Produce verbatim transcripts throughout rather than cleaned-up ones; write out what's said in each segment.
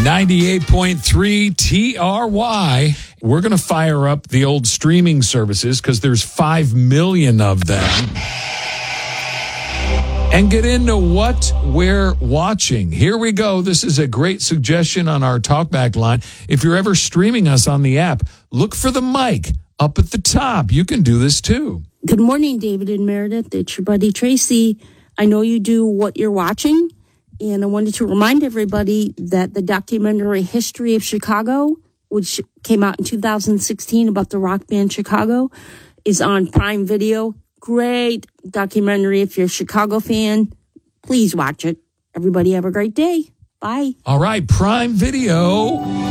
ninety-eight point three T R Y. We're going to fire up the old streaming services because there's five million of them. And get into what we're watching. Here we go. This is a great suggestion on our talkback line. If you're ever streaming us on the app, look for the mic up at the top. You can do this too. Good morning, David and Meredith. It's your buddy Tracy. I know you do what you're watching, and I wanted to remind everybody that the documentary History of Chicago, which came out in two thousand sixteen about the rock band Chicago, is on Prime Video. Great documentary. If you're a Chicago fan, please watch it. Everybody have a great day. Bye. All right, Prime Video.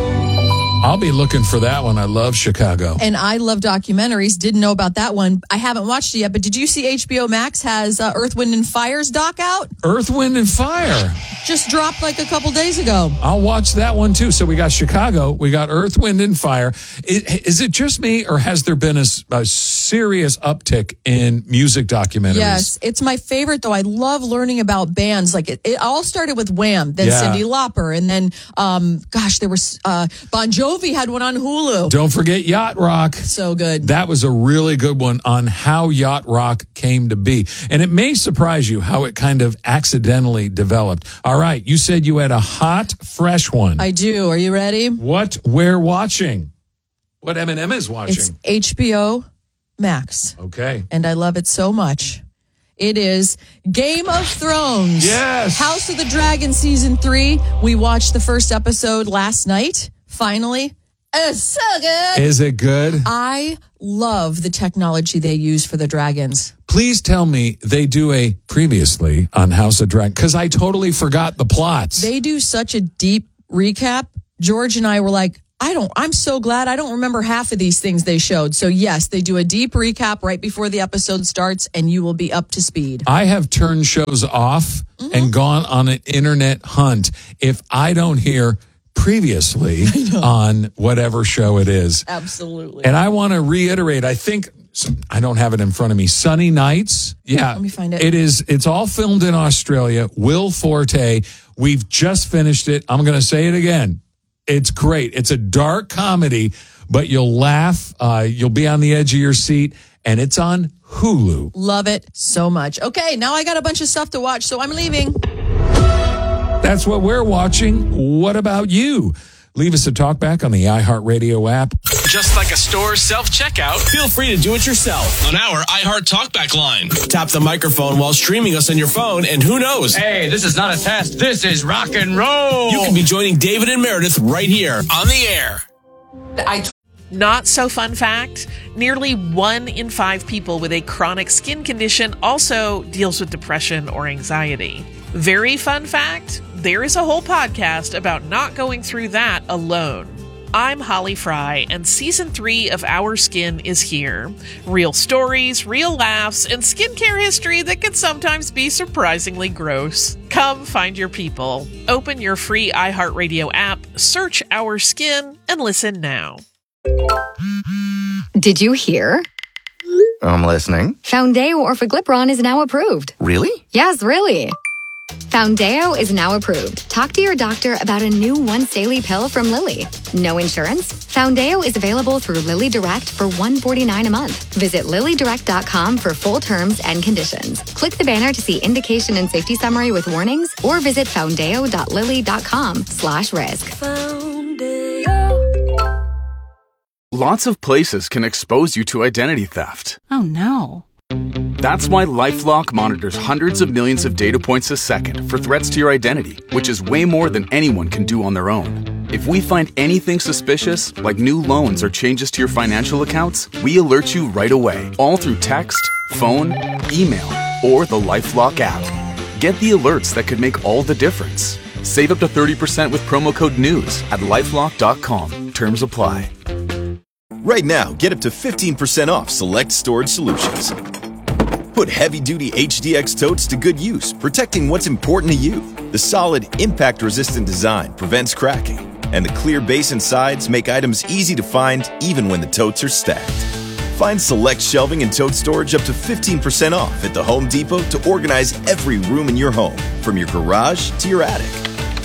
I'll be looking for that one. I love Chicago. And I love documentaries. Didn't know about that one. I haven't watched it yet, but did you see H B O Max has uh, Earth, Wind, and Fire's doc out? Earth, Wind, and Fire. Just dropped like a couple days ago. I'll watch that one too. So we got Chicago, we got Earth, Wind, and Fire. Is, is it just me, or has there been a, a serious uptick in music documentaries? Yes, it's my favorite though. I love learning about bands. Like it, it all started with Wham, then Yeah. Cyndi Lauper, and then um, gosh, there was uh, Bon Jovi had one on Hulu. Don't forget Yacht Rock. So good. That was a really good one on how Yacht Rock came to be. And it may surprise you how it kind of accidentally developed. All right, you said you had a hot, fresh one. I do. Are you ready? What we're watching. What Eminem is watching. It's H B O Max. Okay. And I love it so much. It is Game of Thrones. Yes. House of the Dragon season three. We watched the first episode last night. Finally. It's so good. Is it good? I love the technology they use for the dragons. Please tell me they do a previously on House of Dragon, because I totally forgot the plots. They do such a deep recap. George and I were like, I don't, I'm so glad I don't remember half of these things they showed. So yes, they do a deep recap right before the episode starts and you will be up to speed. I have turned shows off mm-hmm. and gone on an internet hunt if I don't hear previously on whatever show it is. Absolutely. And I want to reiterate, I think, I don't have it in front of me, Sunny Nights. Yeah. Let me find it. It is, it's all filmed in Australia. Will Forte. We've just finished it. I'm going to say it again. It's great. It's a dark comedy, but you'll laugh. Uh, you'll be on the edge of your seat, and it's on Hulu. Love it so much. Okay, now I got a bunch of stuff to watch, so I'm leaving. That's what we're watching. What about you? Leave us a talkback on the iHeartRadio app. Just like a store self-checkout, feel free to do it yourself on our iHeart Talkback line. Tap the microphone while streaming us on your phone, and who knows? Hey, this is not a test. This is rock and roll. You can be joining David and Meredith right here on the air. I Not so fun fact, nearly one in five people with a chronic skin condition also deals with depression or anxiety. Very fun fact, there is a whole podcast about not going through that alone. I'm Holly Fry, and season three of Our Skin is here. Real stories, real laughs, and skincare history that can sometimes be surprisingly gross. Come find your people. Open your free iHeartRadio app, search Our Skin, and listen now. Did you hear? I'm listening. Foundeo Orforglipron is now approved. Really? Yes, really. Foundeo is now approved. Talk to your doctor about a new once-daily pill from Lilly. No insurance? Foundeo is available through Lilly Direct for one hundred forty-nine dollars a month. Visit lilly direct dot com for full terms and conditions. Click the banner to see indication and safety summary with warnings, or visit foundeo dot lilly dot com slash risk. Lots of places can expose you to identity theft. Oh, no. That's why LifeLock monitors hundreds of millions of data points a second for threats to your identity, which is way more than anyone can do on their own. If we find anything suspicious, like new loans or changes to your financial accounts, we alert you right away, all through text, phone, email, or the LifeLock app. Get the alerts that could make all the difference. Save up to thirty percent with promo code NEWS at lifelock dot com. Terms apply. Right now, get up to fifteen percent off select storage solutions. Put heavy-duty H D X totes to good use, protecting what's important to you. The solid, impact-resistant design prevents cracking, and the clear base and sides make items easy to find even when the totes are stacked. Find select shelving and tote storage up to fifteen percent off at the Home Depot to organize every room in your home, from your garage to your attic.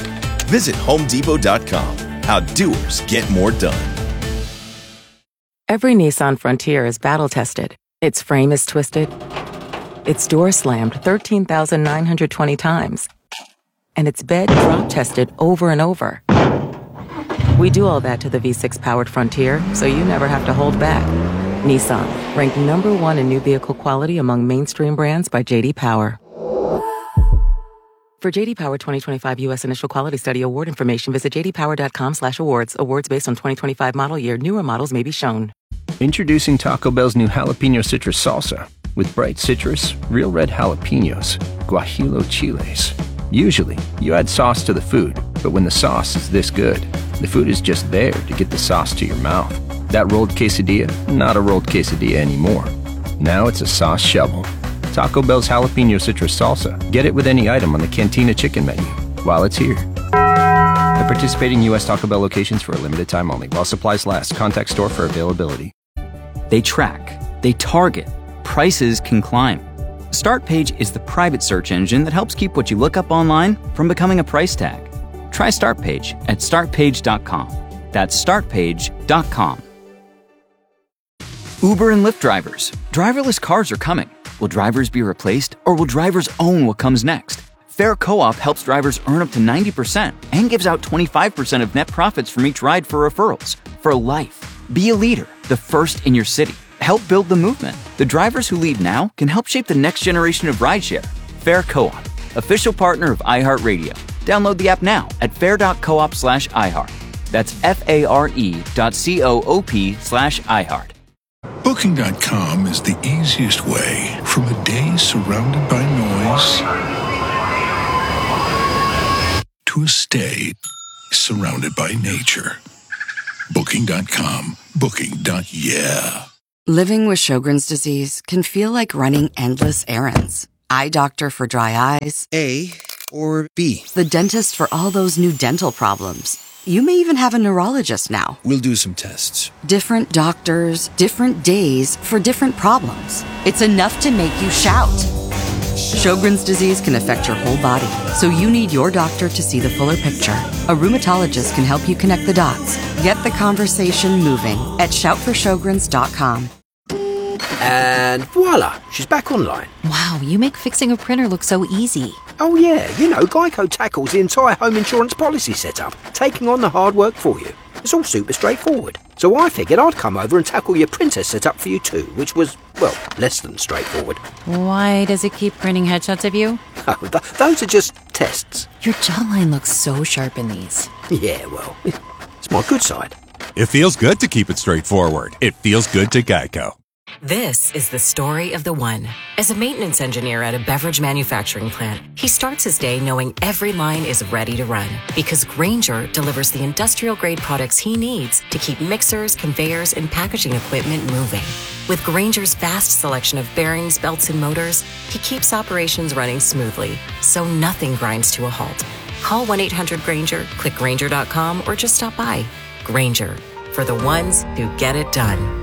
Visit home depot dot com. How doers get more done. Every Nissan Frontier is battle-tested. Its frame is twisted. Its door slammed thirteen thousand nine hundred twenty times. And its bed drop-tested over and over. We do all that to the V six powered Frontier, so you never have to hold back. Nissan, ranked number one in new vehicle quality among mainstream brands by J D Power. For J D Power twenty twenty-five U S Initial Quality Study award information, visit j d power dot com slash awards. Awards based on twenty twenty-five model year. Newer models may be shown. Introducing Taco Bell's new jalapeno citrus salsa. With bright citrus, real red jalapenos, guajillo chiles. Usually, you add sauce to the food, but when the sauce is this good, the food is just there to get the sauce to your mouth. That rolled quesadilla, not a rolled quesadilla anymore. Now it's a sauce shovel. Taco Bell's jalapeno citrus salsa. Get it with any item on the Cantina chicken menu while it's here. At participating U S Taco Bell locations for a limited time only. While supplies last. Contact store for availability. They track. They target. Prices can climb. Startpage is the private search engine that helps keep what you look up online from becoming a price tag. Try Startpage at start page dot com. That's start page dot com. Uber and Lyft drivers. Driverless cars are coming. Will drivers be replaced, or will drivers own what comes next? Fair Co-op helps drivers earn up to ninety percent and gives out twenty-five percent of net profits from each ride for referrals. For life. Be a leader, the first in your city. Help build the movement. The drivers who lead now can help shape the next generation of rideshare. Fair Co-op, official partner of iHeartRadio. Download the app now at fair dot coop slash iHeart. That's F-A-R-E dot C-O-O-P slash iHeart. Booking dot com is the easiest way from a day surrounded by noise to a stay surrounded by nature. Booking dot com. Booking. Yeah. Living with Sjogren's disease can feel like running endless errands. Eye doctor for dry eyes. A or B? The dentist for all those new dental problems. You may even have a neurologist now. We'll do some tests. Different doctors, different days for different problems. It's enough to make you shout. Sjogren's disease can affect your whole body, so you need your doctor to see the fuller picture. A rheumatologist can help you connect the dots. Get the conversation moving at shout for sjogrens dot com. And voila, she's back online. Wow, you make fixing a printer look so easy. Oh yeah, you know, Geico tackles the entire home insurance policy setup, taking on the hard work for you. It's all super straightforward. So I figured I'd come over and tackle your printer setup for you too, which was, well, less than straightforward. Why does it keep printing headshots of you? Oh, th- those are just tests. Your jawline looks so sharp in these. Yeah, well, it's my good side. It feels good to keep it straightforward. It feels good to Geico. This is the story of the one. As a maintenance engineer at a beverage manufacturing plant, he starts his day knowing every line is ready to run because Grainger delivers the industrial-grade products he needs to keep mixers, conveyors, and packaging equipment moving. With Grainger's vast selection of bearings, belts, and motors, he keeps operations running smoothly, so nothing grinds to a halt. Call one eight hundred Grainger, click Grainger dot com, or just stop by. Grainger, for the ones who get it done.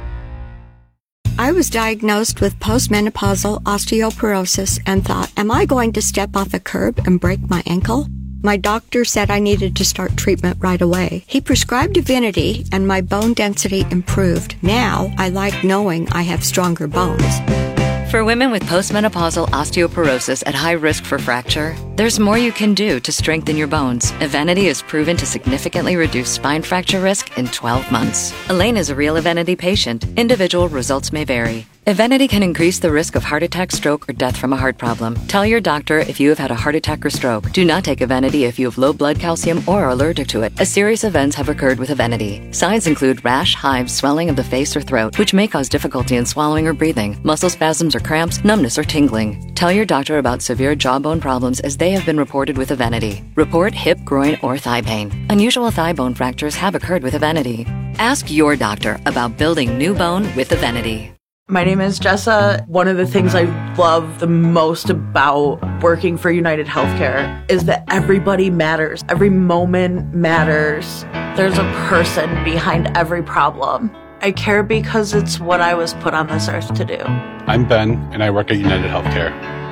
I was diagnosed with postmenopausal osteoporosis and thought, am I going to step off a curb and break my ankle? My doctor said I needed to start treatment right away. He prescribed Divinity and my bone density improved. Now I like knowing I have stronger bones. For women with postmenopausal osteoporosis at high risk for fracture, there's more you can do to strengthen your bones. Evenity is proven to significantly reduce spine fracture risk in twelve months. Elaine is a real Evenity patient. Individual results may vary. Evenity can increase the risk of heart attack, stroke, or death from a heart problem. Tell your doctor if you have had a heart attack or stroke. Do not take Evenity if you have low blood calcium or are allergic to it, as serious events have occurred with Evenity. Signs include rash, hives, swelling of the face or throat, which may cause difficulty in swallowing or breathing, muscle spasms or cramps, numbness or tingling. Tell your doctor about severe jawbone problems as they have been reported with Evenity. Report hip, groin, or thigh pain. Unusual thigh bone fractures have occurred with Evenity. Ask your doctor about building new bone with Evenity. My name is Jessa. One of the things I love the most about working for United Healthcare is that everybody matters. Every moment matters. There's a person behind every problem. I care because it's what I was put on this earth to do. I'm Ben, and I work at United Healthcare.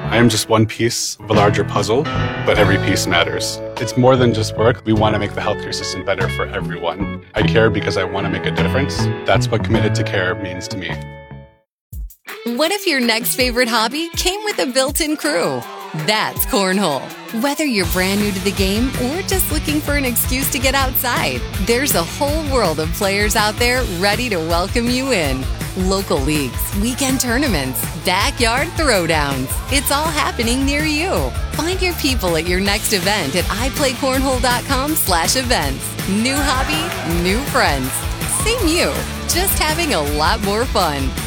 I am just one piece of a larger puzzle, but every piece matters. It's more than just work. We want to make the healthcare system better for everyone. I care because I want to make a difference. That's what committed to care means to me. What if your next favorite hobby came with a built-in crew? That's Cornhole. Whether you're brand new to the game or just looking for an excuse to get outside, there's a whole world of players out there ready to welcome you in. Local leagues, weekend tournaments, backyard throwdowns. It's all happening near you. Find your people at your next event at iPlayCornhole.com slash events. New hobby, new friends. Same you, just having a lot more fun.